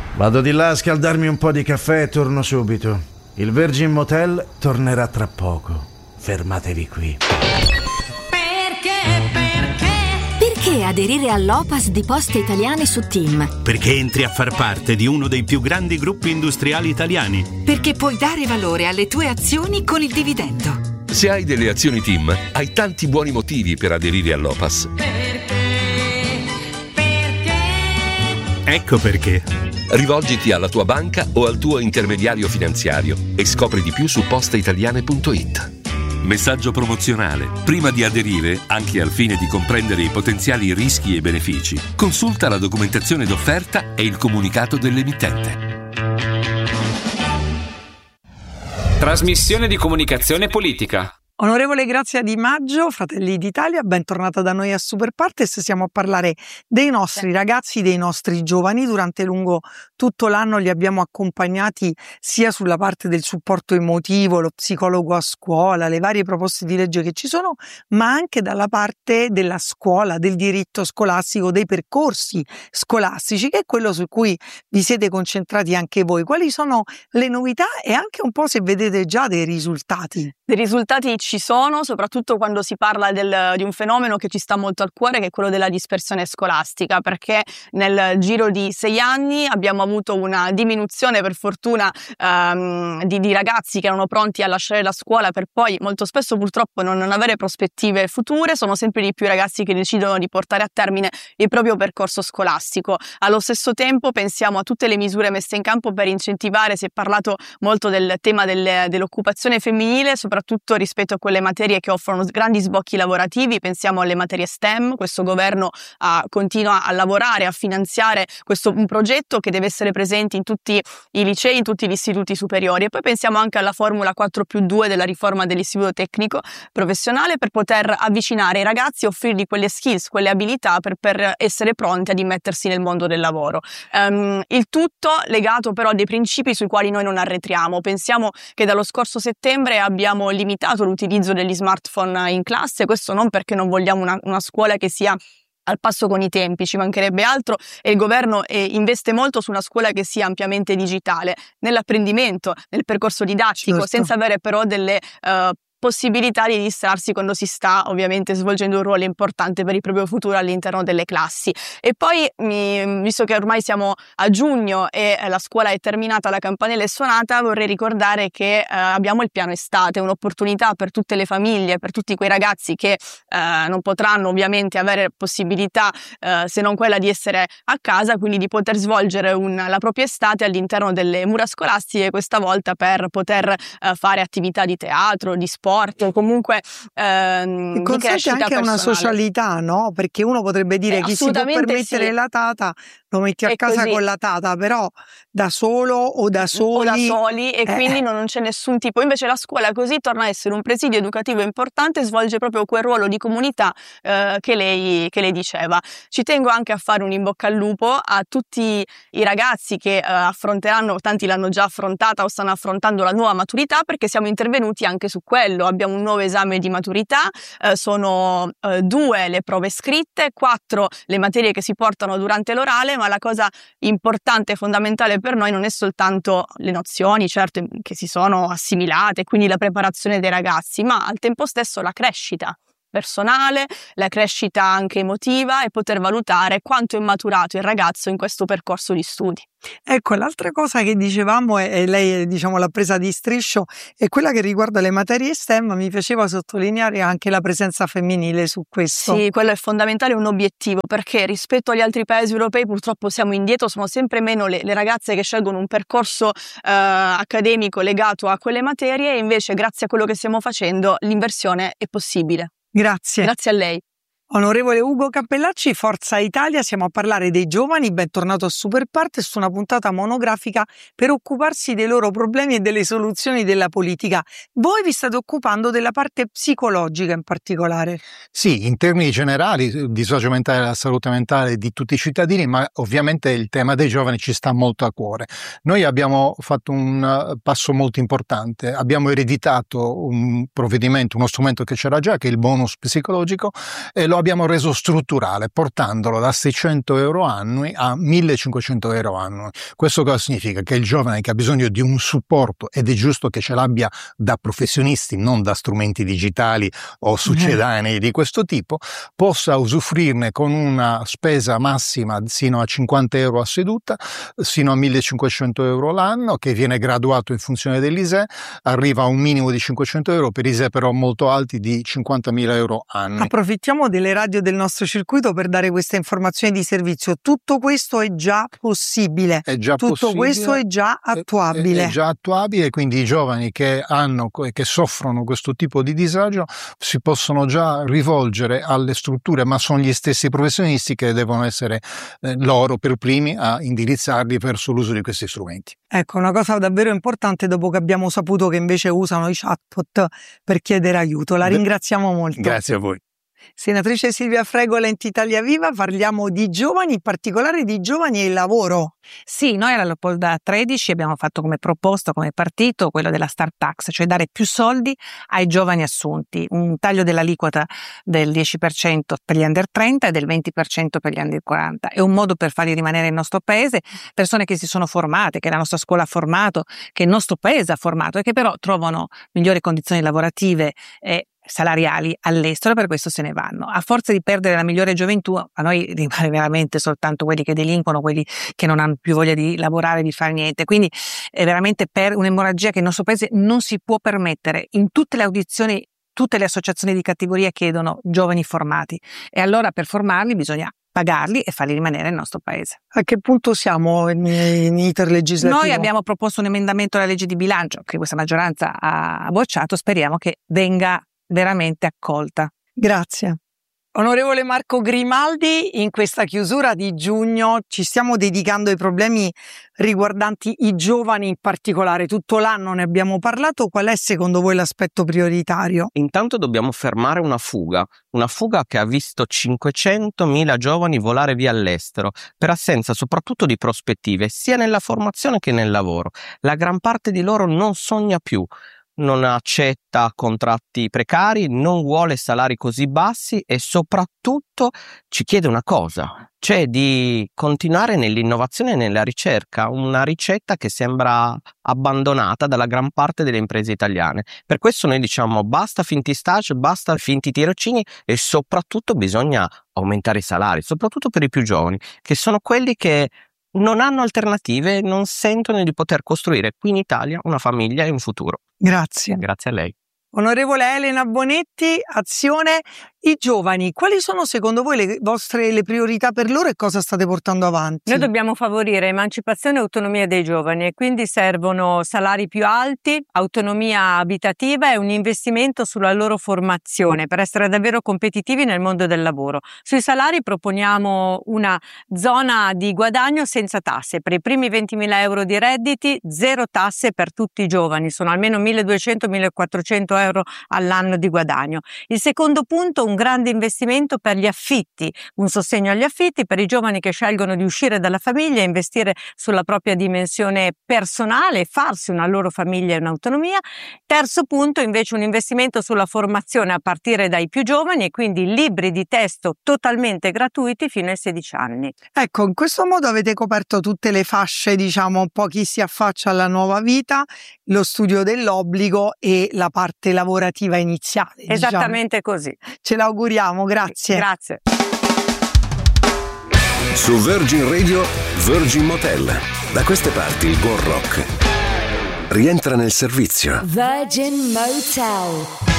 Vado di là a scaldarmi un po' di caffè e torno subito. Il Virgin Motel tornerà tra poco. Fermatevi qui. Perché aderire all'Opas di Poste Italiane su TIM? Perché entri a far parte di uno dei più grandi gruppi industriali italiani. Perché puoi dare valore alle tue azioni con il dividendo. Se hai delle azioni TIM, hai tanti buoni motivi per aderire all'Opas. Ecco perché. Rivolgiti alla tua banca o al tuo intermediario finanziario e scopri di più su posteitaliane.it. Messaggio promozionale. Prima di aderire, anche al fine di comprendere i potenziali rischi e benefici, consulta la documentazione d'offerta e il comunicato dell'emittente. Trasmissione di comunicazione politica. Onorevole Grazia Di Maggio, Fratelli d'Italia, bentornata da noi a Superpartes. Siamo a parlare dei nostri ragazzi, dei nostri giovani. Durante lungo tutto l'anno li abbiamo accompagnati sia sulla parte del supporto emotivo, lo psicologo a scuola, le varie proposte di legge che ci sono, ma anche dalla parte della scuola, del diritto scolastico, dei percorsi scolastici, che è quello su cui vi siete concentrati anche voi. Quali sono le novità e anche un po' se vedete già dei risultati? Dei risultati ci sono, soprattutto quando si parla di un fenomeno che ci sta molto al cuore, che è quello della dispersione scolastica, perché nel giro di 6 anni abbiamo avuto una diminuzione, per fortuna, di ragazzi che erano pronti a lasciare la scuola per poi molto spesso purtroppo non avere prospettive future. Sono sempre di più i ragazzi che decidono di portare a termine il proprio percorso scolastico. Allo stesso tempo pensiamo a tutte le misure messe in campo per incentivare, si è parlato molto del tema dell'occupazione femminile, soprattutto rispetto a quelle materie che offrono grandi sbocchi lavorativi. Pensiamo alle materie STEM. Questo governo continua a lavorare, a finanziare un progetto che deve essere presente in tutti i licei, in tutti gli istituti superiori. E poi pensiamo anche alla formula 4+2 della riforma dell'istituto tecnico professionale, per poter avvicinare i ragazzi e offrirgli quelle skills, quelle abilità per essere pronti ad immettersi nel mondo del lavoro. Il tutto legato però a dei principi sui quali noi non arretriamo. Pensiamo che dallo scorso settembre abbiamo limitato l'utilizzo degli smartphone in classe, questo non perché non vogliamo una scuola che sia al passo con i tempi, ci mancherebbe altro, e il governo investe molto su una scuola che sia ampiamente digitale, nell'apprendimento, nel percorso didattico, certo, senza avere però delle possibilità di distrarsi quando si sta ovviamente svolgendo un ruolo importante per il proprio futuro all'interno delle classi. E poi, visto che ormai siamo a giugno e la scuola è terminata, la campanella è suonata, vorrei ricordare che abbiamo il piano estate, un'opportunità per tutte le famiglie, per tutti quei ragazzi che non potranno ovviamente avere possibilità se non quella di essere a casa, quindi di poter svolgere la propria estate all'interno delle mura scolastiche, questa volta per poter fare attività di teatro, di sport, comunque di consente anche personale. Una socialità, no? Perché uno potrebbe dire chi si può permettere sì. la tata lo metti a È casa così. con la tata, però da solo o da soli e quindi non c'è nessun tipo. Invece la scuola così torna a essere un presidio educativo importante, svolge proprio quel ruolo di comunità che lei diceva. Ci tengo anche a fare un in bocca al lupo a tutti i ragazzi che affronteranno, tanti l'hanno già affrontata o stanno affrontando la nuova maturità, perché siamo intervenuti anche su quello. Abbiamo un nuovo esame di maturità, sono 2 le prove scritte, 4 le materie che si portano durante l'orale, ma la cosa importante e fondamentale per noi non è soltanto le nozioni, certo, che si sono assimilate, quindi la preparazione dei ragazzi, ma al tempo stesso la crescita personale, la crescita anche emotiva, e poter valutare quanto è maturato il ragazzo in questo percorso di studi. Ecco, l'altra cosa che dicevamo, e lei diciamo l'ha presa di striscio, è quella che riguarda le materie STEM. Mi piaceva sottolineare anche la presenza femminile su questo. Sì, quello è fondamentale, è un obiettivo, perché rispetto agli altri paesi europei purtroppo siamo indietro, sono sempre meno le ragazze che scelgono un percorso accademico legato a quelle materie, e invece grazie a quello che stiamo facendo l'inversione è possibile. Grazie. Grazie a lei. Onorevole Ugo Cappellacci, Forza Italia, siamo a parlare dei giovani. Bentornato a Superpartes su una puntata monografica per occuparsi dei loro problemi e delle soluzioni della politica. Voi vi state occupando della parte psicologica in particolare. Sì, in termini generali, disagio mentale e la salute mentale di tutti i cittadini, ma ovviamente il tema dei giovani ci sta molto a cuore. Noi abbiamo fatto un passo molto importante, abbiamo ereditato un provvedimento, uno strumento che c'era già, che è il bonus psicologico, e lo abbiamo reso strutturale, portandolo da 600 euro annui a 1.500 euro annui. Questo cosa significa? Che il giovane che ha bisogno di un supporto, ed è giusto che ce l'abbia da professionisti, non da strumenti digitali o succedanei di questo tipo, possa usufruirne con una spesa massima sino a 50 euro a seduta, sino a 1.500 euro l'anno, che viene graduato in funzione dell'ISEE, arriva a un minimo di 500 euro, per ISEE però molto alti di 50.000 euro annui. Approfittiamo delle radio del nostro circuito per dare queste informazioni di servizio. Tutto questo è già possibile, questo è già attuabile. È già attuabile, quindi i giovani che soffrono questo tipo di disagio si possono già rivolgere alle strutture, ma sono gli stessi professionisti che devono essere loro per primi a indirizzarli verso l'uso di questi strumenti. Ecco, una cosa davvero importante dopo che abbiamo saputo che invece usano i chatbot per chiedere aiuto. La ringraziamo molto. Grazie a voi. Senatrice Silvia Fregola, Italia Viva, parliamo di giovani, in particolare di giovani e il lavoro. Sì, noi alla Leopolda 13 abbiamo fatto come proposta, come partito, quello della Start Tax, cioè dare più soldi ai giovani assunti, un taglio dell'aliquota del 10% per gli under 30 e del 20% per gli under 40. È un modo per farli rimanere nel nostro paese, persone che si sono formate, che la nostra scuola ha formato, che il nostro paese ha formato e che però trovano migliori condizioni lavorative e salariali all'estero, per questo se ne vanno. A forza di perdere la migliore gioventù, a noi rimane veramente soltanto quelli che delinquono, quelli che non hanno più voglia di lavorare, di fare niente. Quindi è veramente per un'emorragia che il nostro paese non si può permettere. In tutte le audizioni, tutte le associazioni di categoria chiedono giovani formati, e allora per formarli bisogna pagarli e farli rimanere nel nostro paese. A che punto siamo in iter legislativo? Noi abbiamo proposto un emendamento alla legge di bilancio che questa maggioranza ha bocciato, speriamo che venga veramente accolta. Grazie. Onorevole Marco Grimaldi, in questa chiusura di giugno ci stiamo dedicando ai problemi riguardanti i giovani in particolare. Tutto l'anno ne abbiamo parlato. Qual è secondo voi l'aspetto prioritario? Intanto dobbiamo fermare una fuga che ha visto 500.000 giovani volare via all'estero per assenza soprattutto di prospettive sia nella formazione che nel lavoro. La gran parte di loro non sogna più, non accetta contratti precari, non vuole salari così bassi e soprattutto ci chiede una cosa, cioè di continuare nell'innovazione e nella ricerca, una ricetta che sembra abbandonata dalla gran parte delle imprese italiane. Per questo noi diciamo basta finti stage, basta finti tirocini e soprattutto bisogna aumentare i salari, soprattutto per i più giovani, che sono quelli che non hanno alternative, non sentono di poter costruire qui in Italia una famiglia e un futuro. Grazie. Grazie a lei. Onorevole Elena Bonetti, Azione, i giovani, quali sono secondo voi le priorità per loro e cosa state portando avanti? Noi dobbiamo favorire emancipazione e autonomia dei giovani e quindi servono salari più alti, autonomia abitativa e un investimento sulla loro formazione per essere davvero competitivi nel mondo del lavoro. Sui salari proponiamo una zona di guadagno senza tasse. Per i primi 20.000 euro di redditi, zero tasse per tutti i giovani, sono almeno 1.200-1.400 euro all'anno di guadagno. Il secondo punto, un grande investimento per gli affitti, un sostegno agli affitti per i giovani che scelgono di uscire dalla famiglia e investire sulla propria dimensione personale, farsi una loro famiglia e un'autonomia. Terzo punto, invece, un investimento sulla formazione a partire dai più giovani e quindi libri di testo totalmente gratuiti fino ai 16 anni. Ecco, in questo modo avete coperto tutte le fasce, diciamo, un po' chi si affaccia alla nuova vita, lo studio dell'obbligo e la parte lavorativa iniziale. Esattamente così. Ce l'auguriamo, grazie. Grazie. Su Virgin Radio, Virgin Motel. Da queste parti il buon rock rientra nel servizio. Virgin Motel.